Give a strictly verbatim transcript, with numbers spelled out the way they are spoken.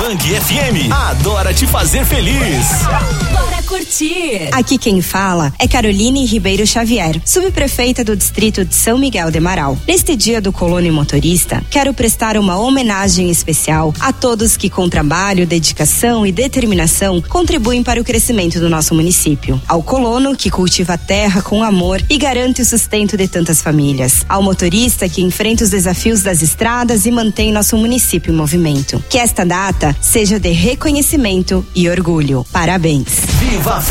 Bang F M adora te fazer feliz. Bora curtir. Aqui quem fala é Caroline Ribeiro Xavier, subprefeita do distrito de São Miguel de Marau. Neste dia do colono e motorista, quero prestar uma homenagem especial a todos que com trabalho, dedicação e determinação contribuem para o crescimento do nosso município. Ao colono que cultiva a terra com amor e garante o sustento de tantas famílias. Ao motorista que enfrenta os desafios das estradas e mantém nosso município em movimento. Que esta data seja de reconhecimento e orgulho. Parabéns. Viva